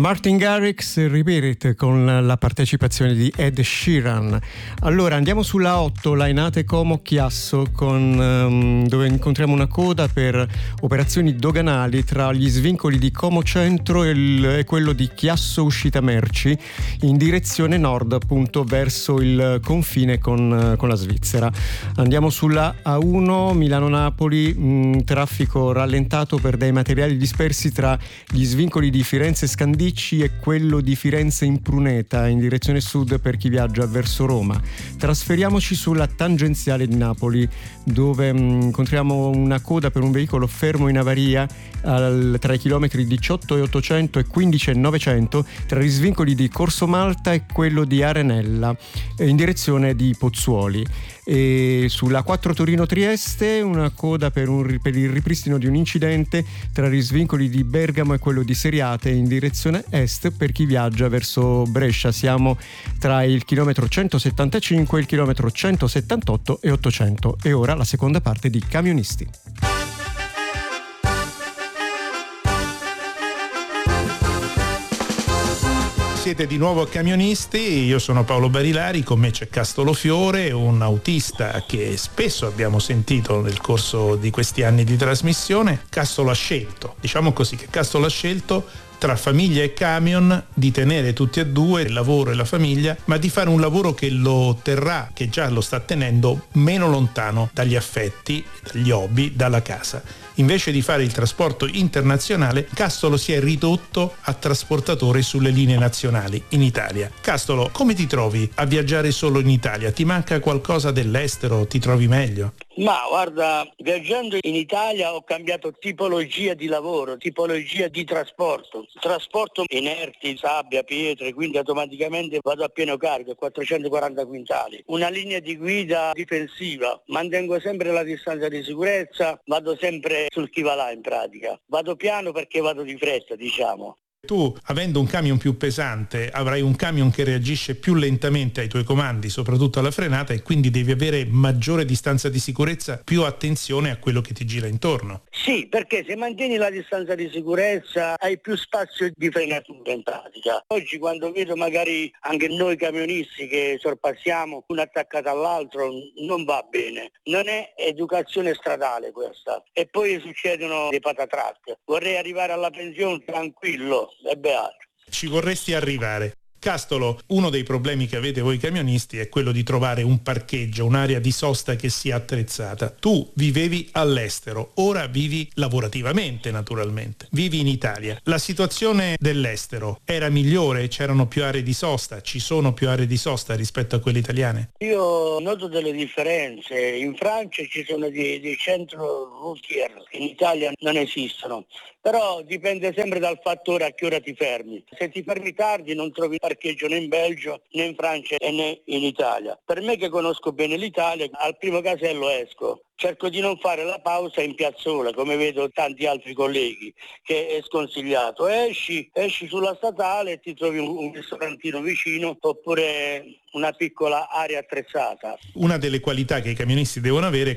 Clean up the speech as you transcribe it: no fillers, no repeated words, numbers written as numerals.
Martin Garrix, Repeat It, con la partecipazione di Ed Sheeran. Allora andiamo sulla 8, Lainate Como Chiasso, dove incontriamo una coda per operazioni doganali tra gli svincoli di Como Centro e quello di Chiasso Uscita Merci, in direzione nord, appunto verso il confine con la Svizzera. Andiamo sulla A1 Milano-Napoli, traffico rallentato per dei materiali dispersi tra gli svincoli di Firenze Scandicci e quello di Firenze Impruneta, in direzione sud per chi viaggia verso Roma. Trasferiamoci sulla tangenziale di Napoli, dove incontriamo una coda per un veicolo fermo in avaria tra i chilometri 18 e 800 e 15 e 900 tra gli svincoli di Corso Malta e quello di Arenella, in direzione di Pozzuoli. E sulla 4 Torino-Trieste una coda per il ripristino di un incidente tra gli svincoli di Bergamo e quello di Seriate, in direzione est per chi viaggia verso Brescia. Siamo tra il chilometro 175 e il chilometro 178 e 800. E ora la seconda parte di Camionisti. Siete di nuovo Camionisti, io sono Paolo Barilari, con me c'è Castolo Fiore, un autista che spesso abbiamo sentito nel corso di questi anni di trasmissione. Castolo ha scelto, diciamo così, che Castolo ha scelto tra famiglia e camion di tenere tutti e due il lavoro e la famiglia, ma di fare un lavoro che lo terrà, che già lo sta tenendo, meno lontano dagli affetti, dagli hobby, dalla casa. Invece di fare il trasporto internazionale, Castolo si è ridotto a trasportatore sulle linee nazionali in Italia. Castolo, come ti trovi a viaggiare solo in Italia? Ti manca qualcosa dell'estero? Ti trovi meglio? Ma guarda, viaggiando in Italia ho cambiato tipologia di lavoro, tipologia di trasporto. Trasporto inerti, sabbia, pietre, quindi automaticamente vado a pieno carico, 440 quintali. Una linea di guida difensiva, mantengo sempre la distanza di sicurezza, vado sempre sul chi va là in pratica. Vado piano perché vado di fretta, diciamo. Tu, avendo un camion più pesante, avrai un camion che reagisce più lentamente ai tuoi comandi, soprattutto alla frenata, e quindi devi avere maggiore distanza di sicurezza, più attenzione a quello che ti gira intorno. Sì, perché se mantieni la distanza di sicurezza hai più spazio di frenatura in pratica. Oggi quando vedo magari anche noi camionisti che sorpassiamo uno attaccato all'altro, non va bene. Non è educazione stradale questa. E poi succedono dei patatrac. Vorrei arrivare alla pensione tranquillo e beato. Ci vorresti arrivare. Castolo, uno dei problemi che avete voi camionisti è quello di trovare un parcheggio, un'area di sosta che sia attrezzata. Tu vivevi all'estero, ora vivi lavorativamente naturalmente. Vivi in Italia. La situazione dell'estero era migliore? C'erano più aree di sosta? Ci sono più aree di sosta rispetto a quelle italiane? Io noto delle differenze. In Francia ci sono dei centro routier, in Italia non esistono. Però dipende sempre dal fattore a che ora ti fermi. Se ti fermi tardi non trovi parcheggio né in Belgio, né in Francia né in Italia. Per me che conosco bene l'Italia, al primo casello esco. Cerco di non fare la pausa in piazzola, come vedo tanti altri colleghi, che è sconsigliato. Esci sulla statale e ti trovi un ristorantino vicino oppure una piccola area attrezzata. Una delle qualità che i camionisti devono avere